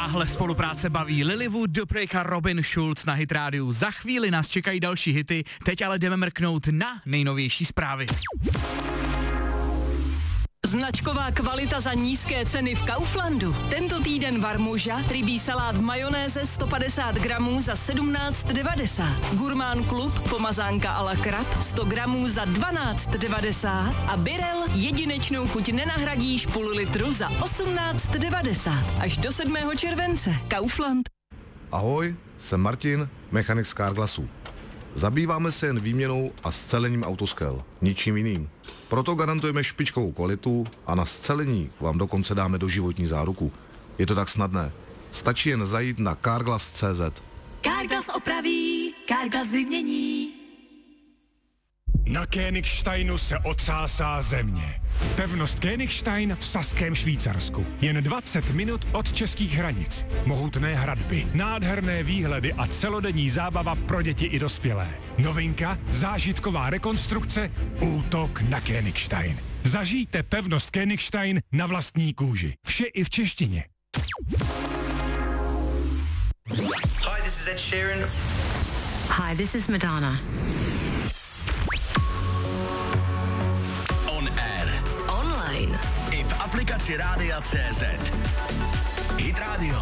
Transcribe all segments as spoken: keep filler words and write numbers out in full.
Tahle spolupráce baví Lilywood, Dupree a Robin Schulz na Hit rádiu. Za chvíli nás čekají další hity, teď ale jdeme mrknout na nejnovější zprávy. Značková kvalita za nízké ceny v Kauflandu. Tento týden Varmuža, rybí salát v majonéze sto padesát gramů za sedmnáct devadesát. Gurmán Klub, pomazánka a la krab sto gramů za dvanáct devadesát. A Birel, jedinečnou chuť nenahradíš půl litru za osmnáct devadesát. Až do sedmého července. Kaufland. Ahoj, jsem Martin, mechanik z Carglassu. Zabýváme se jen výměnou a scelením autoskel, ničím jiným. Proto garantujeme špičkovou kvalitu a na scelení vám dokonce dáme doživotní záruku. Je to tak snadné. Stačí jen zajít na carglass tečka cé zet. Carglass opraví, Carglass vymění. Na Königsteinu se otřásá země. Pevnost Königstein v Saském Švýcarsku. Jen dvacet minut od českých hranic. Mohutné hradby, nádherné výhledy a celodenní zábava pro děti i dospělé. Novinka, zážitková rekonstrukce, útok na Königstein. Zažijte pevnost Königstein na vlastní kůži. Vše i v češtině. Hi, this is Ed Sheeran. Hi, this is Madonna. I v aplikaci Rádia tečka cé zet. Hit Radio.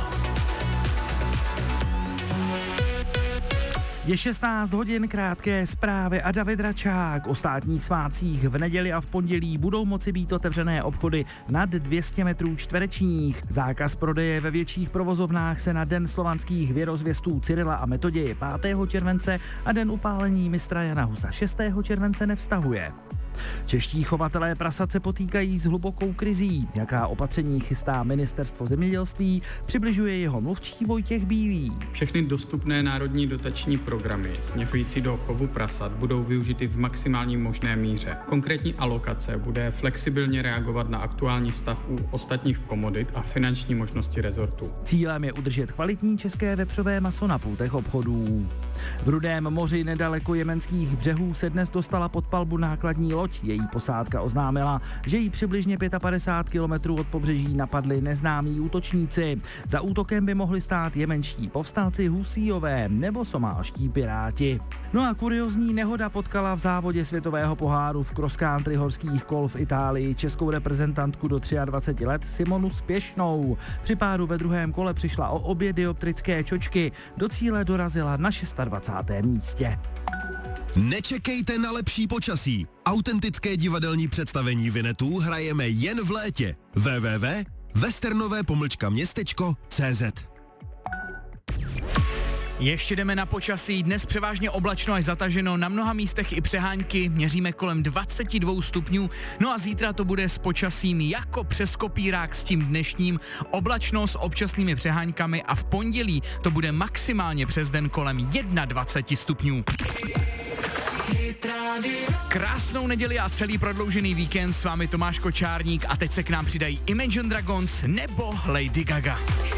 Je šestnáct hodin, krátké zprávy a David Račák. O státních svátcích v neděli a v pondělí budou moci být otevřené obchody nad dvě stě metrů čtverečních. Zákaz prodeje ve větších provozovnách se na Den slovanských věrozvěstů Cyrila a Metoděje pátého července a Den upálení mistra Jana Husa šestého července nevztahuje. Čeští chovatelé prasat se potýkají s hlubokou krizí. Jaká opatření chystá ministerstvo zemědělství, přibližuje jeho mluvčí Vojtěch Bílý. Všechny dostupné národní dotační programy směřující do chovu prasat budou využity v maximální možné míře. Konkrétní alokace bude flexibilně reagovat na aktuální stav u ostatních komodit a finanční možnosti rezortu. Cílem je udržet kvalitní české vepřové maso na pultech obchodů. V Rudém moři nedaleko jemenských břehů se dnes dostala pod palbu nákladní loď. Její posádka oznámila, že ji přibližně padesát pět kilometrů od pobřeží napadli neznámí útočníci. Za útokem by mohli stát jemenští povstalci Husíové nebo somálští piráti. No a kuriozní nehoda potkala v závodě světového poháru v cross country horských kol v Itálii českou reprezentantku do dvacet tři let Simonu Spěšnou. Při pádu ve druhém kole přišla o obě dioptrické čočky. Do cíle dorazila na dvacátém šestém místě. Nečekejte na lepší počasí. Autentické divadelní představení Vinetů hrajeme jen v létě. w w w tečka westernové pomlčka městečko tečka cé zet. Ještě jdeme na počasí, dnes převážně oblačno až zataženo, na mnoha místech i přehánky, měříme kolem dvacet dva stupňů, no a zítra to bude s počasím jako přes kopírák s tím dnešním, oblačno s občasnými přeháňkami a v pondělí to bude maximálně přes den kolem dvacet jedna stupňů. Krásnou neděli a celý prodloužený víkend, s vámi Tomáš Kočárník a teď se k nám přidají Imagine Dragons nebo Lady Gaga.